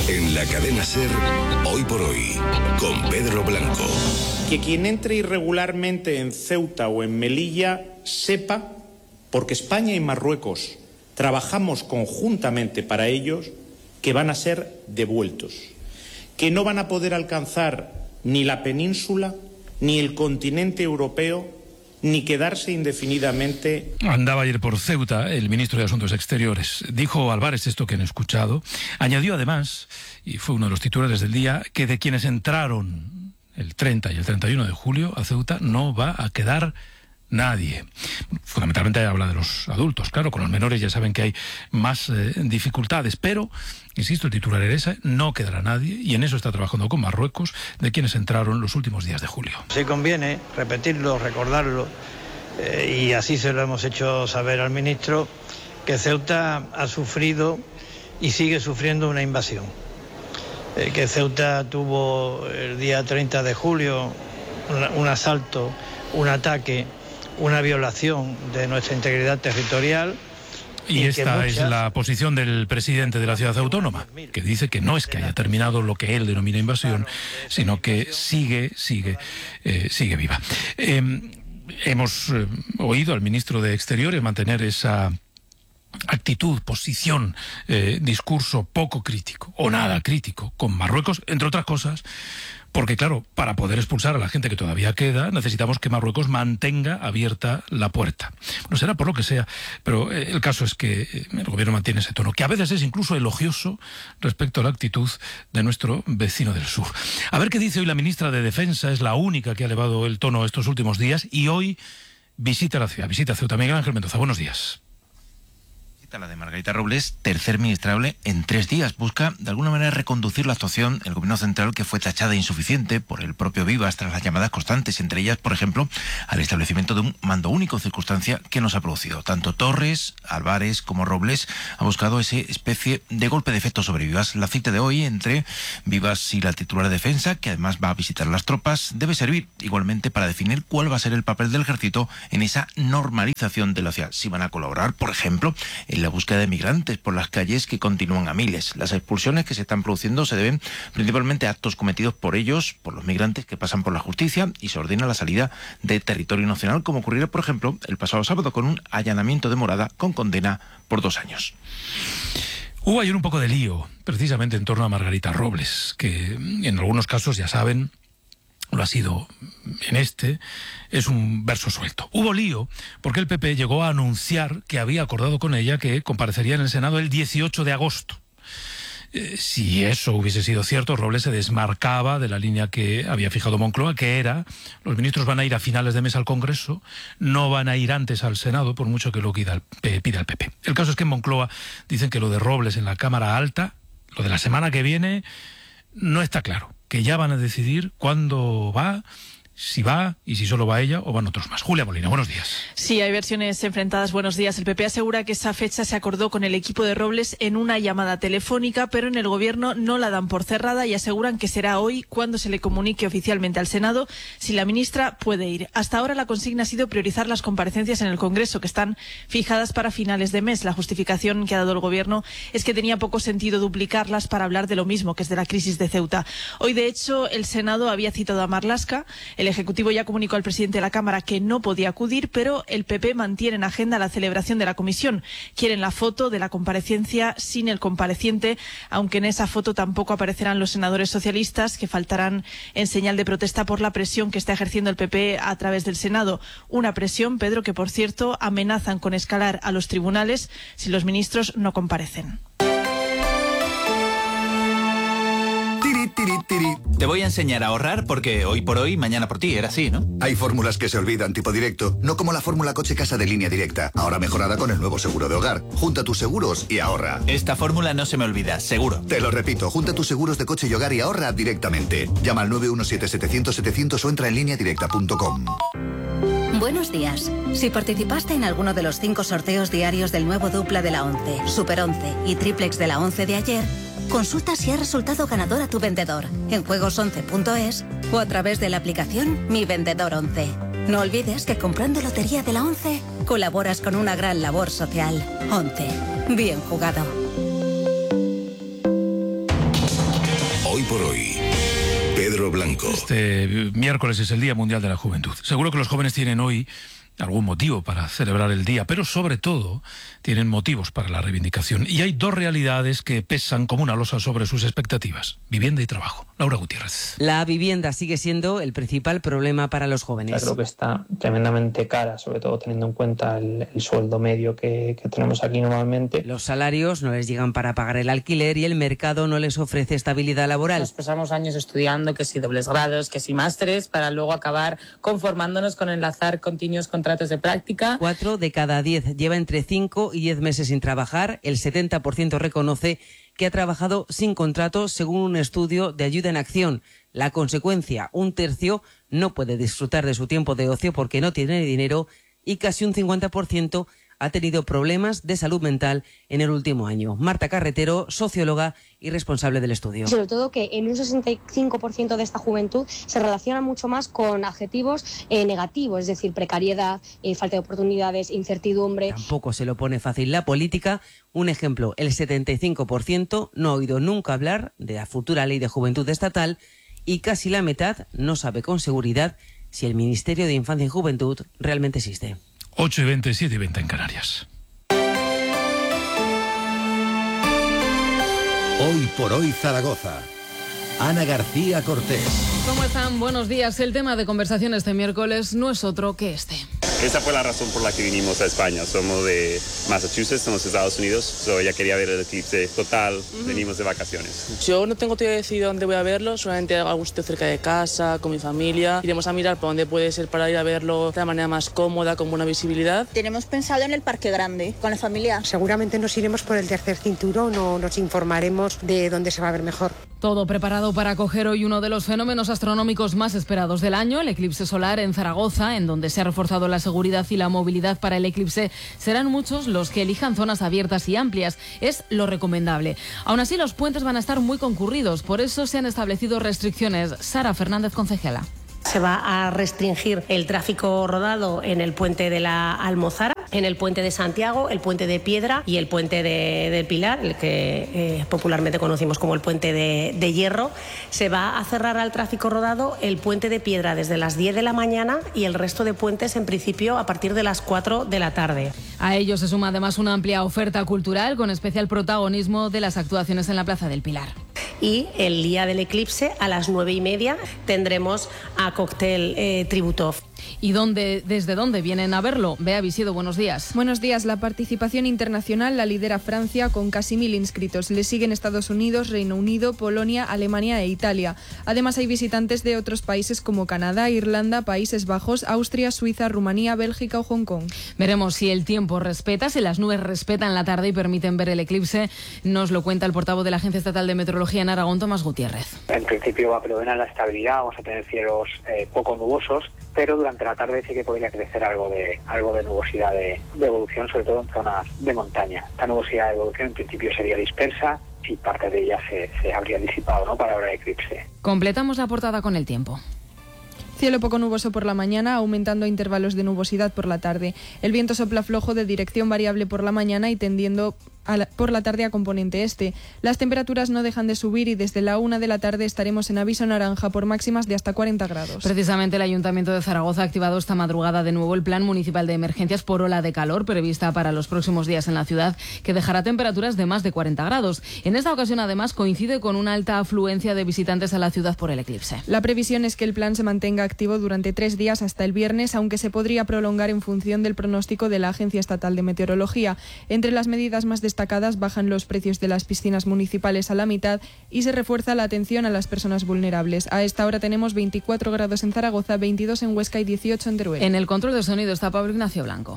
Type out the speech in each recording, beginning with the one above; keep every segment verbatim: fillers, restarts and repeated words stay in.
En la cadena SER, Hoy por Hoy, con Pedro Blanco. Que quien entre irregularmente en Ceuta o en Melilla sepa, porque España y Marruecos trabajamos conjuntamente para ellos, que van a ser devueltos, que no van a poder alcanzar ni la península, ni el continente europeo, ni quedarse indefinidamente. Andaba ayer por Ceuta el ministro de Asuntos Exteriores. Dijo Álvarez esto que han escuchado. Añadió además, y fue uno de los titulares del día, que de quienes entraron el treinta y el treinta y uno de julio a Ceuta no va a quedar nadie. Fundamentalmente habla de los adultos, claro, con los menores ya saben que hay más eh, dificultades, pero, insisto, el titular era ese, no quedará nadie, y en eso está trabajando con Marruecos, de quienes entraron los últimos días de julio. Sí conviene repetirlo, recordarlo, eh, y así se lo hemos hecho saber al ministro, que Ceuta ha sufrido y sigue sufriendo una invasión. Eh, que Ceuta tuvo el día treinta de julio un, un asalto, un ataque, una violación de nuestra integridad territorial. Y, y esta muchas... es la posición del presidente de la ciudad autónoma, que dice que no es que haya terminado lo que él denomina invasión, sino que sigue, sigue, eh, sigue viva. Eh, hemos eh, oído al ministro de Exteriores mantener esa actitud, posición, eh, discurso poco crítico, o nada crítico, con Marruecos, entre otras cosas, porque claro, para poder expulsar a la gente que todavía queda, necesitamos que Marruecos mantenga abierta la puerta. No será por lo que sea, pero eh, el caso es que eh, el gobierno mantiene ese tono, que a veces es incluso elogioso respecto a la actitud de nuestro vecino del sur. A ver qué dice hoy la ministra de Defensa, es la única que ha elevado el tono estos últimos días, y hoy visita la ciudad, visita Ceuta. Miguel Ángel Mendoza, buenos días. La de Margarita Robles, tercer ministrable en tres días. Busca, de alguna manera, reconducir la actuación del gobierno central, que fue tachada insuficiente por el propio Vivas tras las llamadas constantes, entre ellas, por ejemplo, al establecimiento de un mando único, circunstancia que nos ha producido. Tanto Torres, Álvarez como Robles ha buscado esa especie de golpe de efecto sobre Vivas. La cita de hoy entre Vivas y la titular de Defensa, que además va a visitar las tropas, debe servir igualmente para definir cuál va a ser el papel del ejército en esa normalización de la ciudad. Si van a colaborar, por ejemplo, en la búsqueda de migrantes por las calles, que continúan a miles. Las expulsiones que se están produciendo se deben principalmente a actos cometidos por ellos, por los migrantes que pasan por la justicia, y se ordena la salida de territorio nacional, como ocurrió, por ejemplo, el pasado sábado con un allanamiento de morada con condena por dos años. Hubo ayer un poco de lío, precisamente en torno a Margarita Robles, que en algunos casos, ya saben, lo ha sido en este, es un verso suelto. Hubo lío porque el P P llegó a anunciar que había acordado con ella que comparecería en el Senado el dieciocho de agosto. Eh, si eso hubiese sido cierto, Robles se desmarcaba de la línea que había fijado Moncloa, que era: los ministros van a ir a finales de mes al Congreso, no van a ir antes al Senado, por mucho que lo pida el, pida el P P. El caso es que en Moncloa dicen que lo de Robles en la Cámara Alta, lo de la semana que viene, no está claro, que ya van a decidir cuándo va, si va y si solo va ella o van otros más. Julia Molina, buenos días. Sí, hay versiones enfrentadas. Buenos días. El P P asegura que esa fecha se acordó con el equipo de Robles en una llamada telefónica, pero en el gobierno no la dan por cerrada y aseguran que será hoy cuando se le comunique oficialmente al Senado si la ministra puede ir. Hasta ahora la consigna ha sido priorizar las comparecencias en el Congreso, que están fijadas para finales de mes. La justificación que ha dado el gobierno es que tenía poco sentido duplicarlas para hablar de lo mismo, que es de la crisis de Ceuta. Hoy, de hecho, el Senado había citado a Marlaska. El Ejecutivo ya comunicó al presidente de la Cámara que no podía acudir, pero el P P mantiene en agenda la celebración de la comisión. Quieren la foto de la comparecencia sin el compareciente, aunque en esa foto tampoco aparecerán los senadores socialistas, que faltarán en señal de protesta por la presión que está ejerciendo el P P a través del Senado. Una presión, Pedro, que por cierto amenazan con escalar a los tribunales si los ministros no comparecen. Te voy a enseñar a ahorrar porque hoy por hoy, mañana por ti, era así, ¿no? Hay fórmulas que se olvidan, tipo directo, no como la fórmula coche-casa de Línea Directa, ahora mejorada con el nuevo seguro de hogar. Junta tus seguros y ahorra. Esta fórmula no se me olvida, seguro. Te lo repito, junta tus seguros de coche y hogar y ahorra directamente. Llama al nueve uno siete, setecientos, setecientos o entra en línea directa punto com. Buenos días. Si participaste en alguno de los cinco sorteos diarios del nuevo dupla de la once, Super once y triplex de la once de ayer, consulta si ha resultado ganador a tu vendedor en juegos once punto es o a través de la aplicación Mi Vendedor once. No olvides que comprando Lotería de la once colaboras con una gran labor social. once. Bien jugado. por hoy. Pedro Blanco. Este miércoles es el Día Mundial de la Juventud. Seguro que los jóvenes tienen hoy algún motivo para celebrar el día, pero sobre todo tienen motivos para la reivindicación. Y hay dos realidades que pesan como una losa sobre sus expectativas: vivienda y trabajo. Laura Gutiérrez. La vivienda sigue siendo el principal problema para los jóvenes. Creo que está tremendamente cara, sobre todo teniendo en cuenta el, el sueldo medio que, que tenemos aquí normalmente. Los salarios no les llegan para pagar el alquiler y el mercado no les ofrece estabilidad laboral. Nos pasamos años estudiando, que si dobles grados, que si másteres, para luego acabar conformándonos con enlazar continuos contratos de práctica. Cuatro de cada diez lleva entre cinco y diez meses sin trabajar. El setenta por ciento reconoce que ha trabajado sin contrato, según un estudio de Ayuda en Acción. La consecuencia: un tercio no puede disfrutar de su tiempo de ocio porque no tiene dinero y casi un cincuenta por ciento ha tenido problemas de salud mental en el último año. Marta Carretero, socióloga y responsable del estudio. Sobre todo que en un sesenta y cinco por ciento de esta juventud se relaciona mucho más con adjetivos eh, negativos, es decir, precariedad, eh, falta de oportunidades, incertidumbre. Tampoco se lo pone fácil la política. Un ejemplo: el setenta y cinco por ciento no ha oído nunca hablar de la futura ley de juventud estatal y casi la mitad no sabe con seguridad si el Ministerio de Infancia y Juventud realmente existe. ocho y veinte, siete y veinte en Canarias. Hoy por hoy Zaragoza. Ana García Cortés. ¿Cómo están? Buenos días. El tema de conversación este miércoles no es otro que este. Esa fue la razón por la que vinimos a España. Somos de Massachusetts, en los Estados Unidos. So ya quería ver el eclipse total. Uh-huh. Venimos de vacaciones. Yo no tengo todavía decidido dónde voy a verlo. Solamente algún sitio cerca de casa, con mi familia. Iremos a mirar por dónde puede ser para ir a verlo de la manera más cómoda, con buena visibilidad. Tenemos pensado en el Parque Grande, con la familia. Seguramente nos iremos por el tercer cinturón o nos informaremos de dónde se va a ver mejor. Todo preparado para acoger hoy uno de los fenómenos astronómicos más esperados del año, el eclipse solar en Zaragoza, en donde se ha reforzado la seguridad y la movilidad para el eclipse. Serán muchos los que elijan zonas abiertas y amplias. Es lo recomendable. Aún así, los puentes van a estar muy concurridos. Por eso se han establecido restricciones. Sara Fernández, concejala. Se va a restringir el tráfico rodado en el puente de la Almozara, en el puente de Santiago, el puente de Piedra y el puente de, de Pilar, el que eh, popularmente conocimos como el puente de, de Hierro. Se va a cerrar al tráfico rodado el puente de Piedra desde las diez de la mañana y el resto de puentes en principio a partir de las cuatro de la tarde. A ello se suma además una amplia oferta cultural con especial protagonismo de las actuaciones en la Plaza del Pilar. Y el día del eclipse a las nueve y media tendremos a Cóctel eh, Tributov. ¿Y dónde, desde dónde vienen a verlo? Bea Visido, buenos días. Buenos días. La participación internacional la lidera Francia con casi mil inscritos. Le siguen Estados Unidos, Reino Unido, Polonia, Alemania e Italia. Además hay visitantes de otros países como Canadá, Irlanda, Países Bajos, Austria, Suiza, Rumanía, Bélgica o Hong Kong. Veremos si el tiempo respeta, si las nubes respetan la tarde y permiten ver el eclipse. Nos lo cuenta el portavoz de la Agencia Estatal de Meteorología en Aragón, Tomás Gutiérrez. En principio va a predominar la estabilidad, vamos a tener cielos eh, poco nubosos, pero durante la tarde sí que podría crecer algo de algo de nubosidad de, de evolución, sobre todo en zonas de montaña. Esta nubosidad de evolución en principio sería dispersa y parte de ella se, se habría disipado, ¿no?, para la hora de eclipse. Completamos la portada con el tiempo. Cielo poco nuboso por la mañana, aumentando a intervalos de nubosidad por la tarde. El viento sopla flojo de dirección variable por la mañana y tendiendo a la, por la tarde a componente este. Las temperaturas no dejan de subir y desde la una de la tarde estaremos en aviso naranja por máximas de hasta cuarenta grados. Precisamente el Ayuntamiento de Zaragoza ha activado esta madrugada de nuevo el Plan Municipal de Emergencias por ola de calor prevista para los próximos días en la ciudad, que dejará temperaturas de más de cuarenta grados. En esta ocasión, además, coincide con una alta afluencia de visitantes a la ciudad por el eclipse. La previsión es que el plan se mantenga activo durante tres días hasta el viernes, aunque se podría prolongar en función del pronóstico de la Agencia Estatal de Meteorología. Entre las medidas más destacadas bajan los precios de las piscinas municipales a la mitad y se refuerza la atención a las personas vulnerables. A esta hora tenemos veinticuatro grados en Zaragoza, veintidós en Huesca y dieciocho en Teruel. En el control de sonido está Pablo Ignacio Blanco.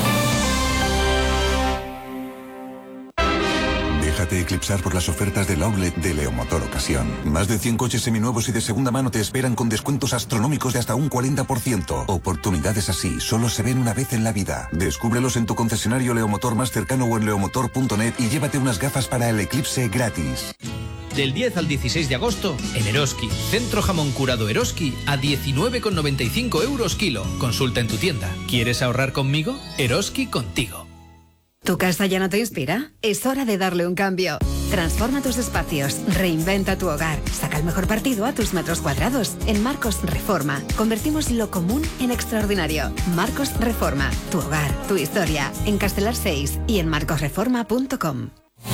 Déjate eclipsar por las ofertas del outlet de Leomotor Ocasión. Más de cien coches seminuevos y de segunda mano te esperan con descuentos astronómicos de hasta un cuarenta por ciento. Oportunidades así solo se ven una vez en la vida. Descúbrelos en tu concesionario Leomotor más cercano o en leomotor punto net y llévate unas gafas para el eclipse gratis. Del diez al dieciséis de agosto, en Eroski, Centro Jamón Curado Eroski, a diecinueve con noventa y cinco euros kilo. Consulta en tu tienda. ¿Quieres ahorrar conmigo? Eroski contigo. ¿Tu casa ya no te inspira? Es hora de darle un cambio. Transforma tus espacios, reinventa tu hogar, saca el mejor partido a tus metros cuadrados. En Marcos Reforma, convertimos lo común en extraordinario. Marcos Reforma, tu hogar, tu historia. En Castelar seis y en marcos reforma punto com.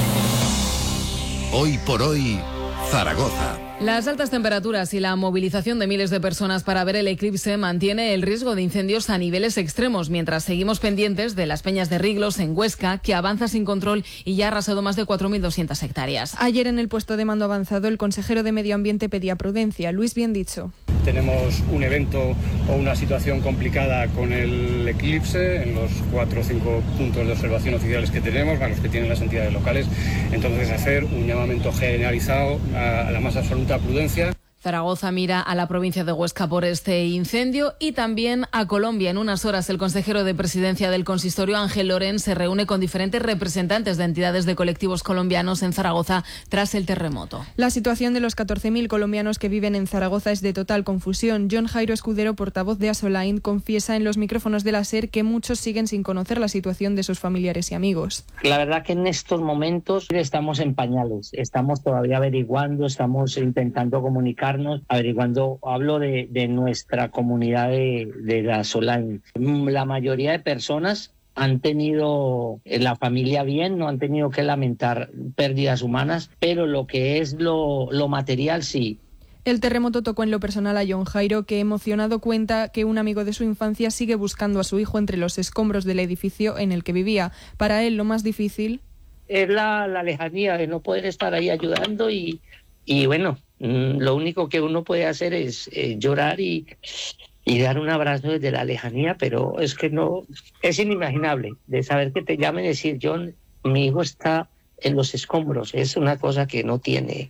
Hoy por hoy, Zaragoza. Las altas temperaturas y la movilización de miles de personas para ver el eclipse mantiene el riesgo de incendios a niveles extremos, mientras seguimos pendientes de las peñas de Riglos en Huesca, que avanza sin control y ya ha arrasado más de cuatro mil doscientas hectáreas. Ayer en el puesto de mando avanzado, el consejero de Medio Ambiente pedía prudencia. Luis Biendicho. Tenemos un evento o una situación complicada con el eclipse en los cuatro o cinco puntos de observación oficiales que tenemos, a los que tienen las entidades locales. Entonces, hacer un llamamiento generalizado a la más absoluta prudencia. Zaragoza mira a la provincia de Huesca por este incendio y también a Colombia. En unas horas, el consejero de presidencia del consistorio, Ángel Loren, se reúne con diferentes representantes de entidades de colectivos colombianos en Zaragoza tras el terremoto. La situación de los catorce mil colombianos que viven en Zaragoza es de total confusión. John Jairo Escudero, portavoz de Asolain, confiesa en los micrófonos de la SER que muchos siguen sin conocer la situación de sus familiares y amigos. La verdad que en estos momentos estamos en pañales, estamos todavía averiguando, estamos intentando comunicar, averiguando, hablo de, de nuestra comunidad de, de la Asolain. La mayoría de personas han tenido la familia bien, no han tenido que lamentar pérdidas humanas, pero lo que es lo, lo material sí. El terremoto tocó en lo personal a John Jairo, que emocionado cuenta que un amigo de su infancia sigue buscando a su hijo entre los escombros del edificio en el que vivía. Para él lo más difícil es la, la lejanía de no poder estar ahí ayudando y, y bueno, lo único que uno puede hacer es eh, llorar y, y dar un abrazo desde la lejanía, pero es que no, es inimaginable de saber que te llamen y decir, John, mi hijo está en los escombros. Es una cosa que no tiene,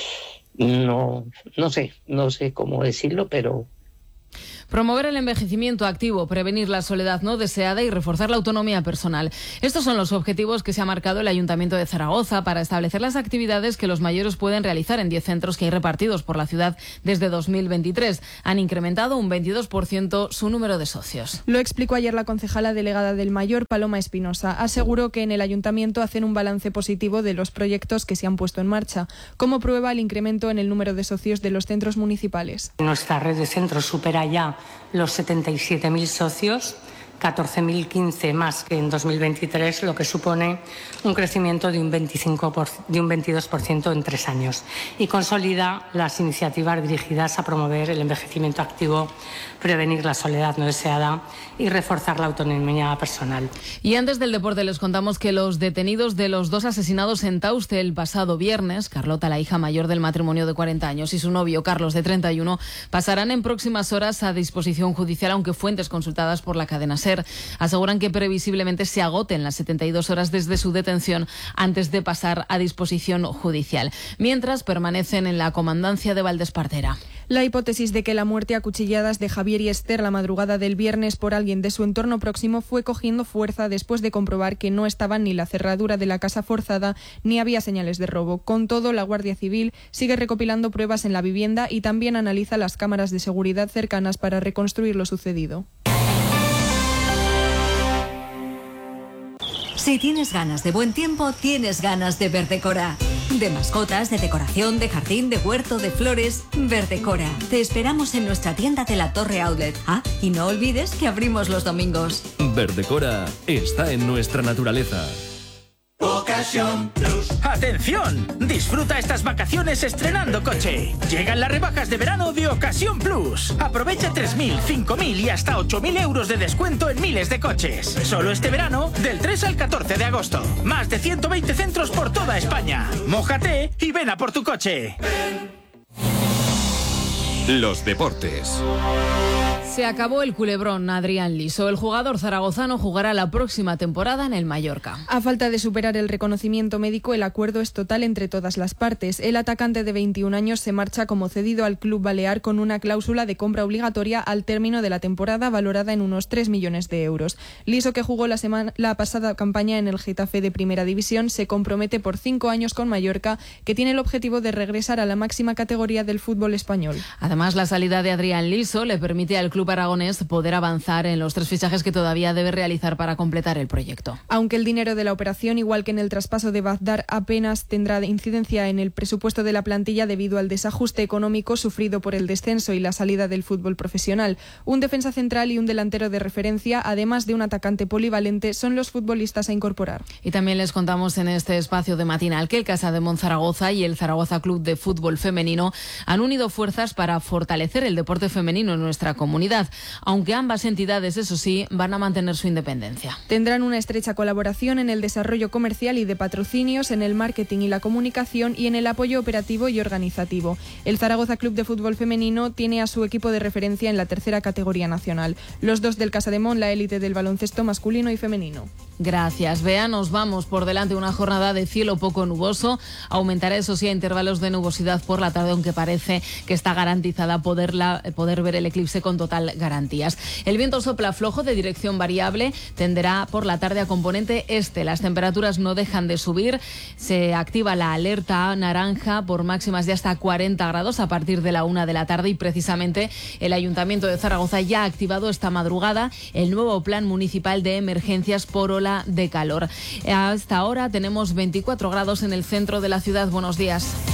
no, no sé, no sé cómo decirlo, pero... Promover el envejecimiento activo, prevenir la soledad no deseada y reforzar la autonomía personal. Estos son los objetivos que se ha marcado el Ayuntamiento de Zaragoza para establecer las actividades que los mayores pueden realizar en diez centros que hay repartidos por la ciudad desde dos mil veintitrés. Han incrementado un veintidós por ciento su número de socios. Lo explicó ayer la concejala delegada del Mayor, Paloma Espinosa. Aseguró que en el Ayuntamiento hacen un balance positivo de los proyectos que se han puesto en marcha, como prueba el incremento en el número de socios de los centros municipales. Nuestra red de centros supera ya los setenta y siete mil socios, catorce mil quince más que en dos mil veintitrés, lo que supone un crecimiento de un, veinticinco por, de un veintidós por ciento en tres años y consolida las iniciativas dirigidas a promover el envejecimiento activo, prevenir la soledad no deseada y reforzar la autonomía personal. Y antes del deporte les contamos que los detenidos de los dos asesinados en Tauste el pasado viernes, Carlota, la hija mayor del matrimonio de cuarenta años, y su novio Carlos, de treinta y uno, pasarán en próximas horas a disposición judicial, aunque fuentes consultadas por la cadena SER aseguran que previsiblemente se agoten las setenta y dos horas desde su detención antes de pasar a disposición judicial, mientras permanecen en la comandancia de Valdespartera. La hipótesis de que la muerte a cuchilladas de Javier y Esther la madrugada del viernes por alguien de su entorno próximo fue cogiendo fuerza después de comprobar que no estaban ni la cerradura de la casa forzada ni había señales de robo. Con todo, la Guardia Civil sigue recopilando pruebas en la vivienda y también analiza las cámaras de seguridad cercanas para reconstruir lo sucedido. Si tienes ganas de buen tiempo, tienes ganas de Verdecora. De mascotas, de decoración, de jardín, de huerto, de flores. Verdecora. Te esperamos en nuestra tienda de la Torre Outlet. Ah, y no olvides que abrimos los domingos. Verdecora está en nuestra naturaleza. Ocasión Plus. ¡Atención! Disfruta estas vacaciones estrenando coche. Llegan las rebajas de verano de Ocasión Plus. Aprovecha tres mil, cinco mil y hasta ocho mil euros de descuento en miles de coches. Solo este verano, del tres al catorce de agosto. Más de ciento veinte centros por toda España. Mójate y ven a por tu coche. Los deportes. Se acabó el culebrón, Adrián Liso. El jugador zaragozano jugará la próxima temporada en el Mallorca. A falta de superar el reconocimiento médico, el acuerdo es total entre todas las partes. El atacante de veintiún años se marcha como cedido al club balear con una cláusula de compra obligatoria al término de la temporada valorada en unos tres millones de euros. Liso, que jugó la, semana, la pasada campaña en el Getafe de Primera División, se compromete por cinco años con Mallorca, que tiene el objetivo de regresar a la máxima categoría del fútbol español. Además, la salida de Adrián Liso le permite al club club aragonés poder avanzar en los tres fichajes que todavía debe realizar para completar el proyecto. Aunque el dinero de la operación, igual que en el traspaso de Bagdad, apenas tendrá incidencia en el presupuesto de la plantilla debido al desajuste económico sufrido por el descenso y la salida del fútbol profesional. Un defensa central y un delantero de referencia, además de un atacante polivalente, son los futbolistas a incorporar. Y también les contamos en este espacio de matinal que el Casa de Monzaragoza y el Zaragoza Club de Fútbol Femenino han unido fuerzas para fortalecer el deporte femenino en nuestra comunidad, aunque ambas entidades, eso sí, van a mantener su independencia. Tendrán una estrecha colaboración en el desarrollo comercial y de patrocinios, en el marketing y la comunicación y en el apoyo operativo y organizativo. El Zaragoza Club de Fútbol Femenino tiene a su equipo de referencia en la tercera categoría nacional. Los dos del Casa de Mon, la élite del baloncesto masculino y femenino. Gracias, Bea. Nos vamos por delante una jornada de cielo poco nuboso. Aumentará, eso sí, a intervalos de nubosidad por la tarde, aunque parece que está garantizada poderla, poder ver el eclipse con total garantías. El viento sopla flojo de dirección variable, tenderá por la tarde a componente este. Las temperaturas no dejan de subir. Se activa la alerta naranja por máximas de hasta cuarenta grados a partir de la una de la tarde y precisamente el Ayuntamiento de Zaragoza ya ha activado esta madrugada el nuevo plan municipal de emergencias por ola de calor. Hasta ahora tenemos veinticuatro grados en el centro de la ciudad. Buenos días.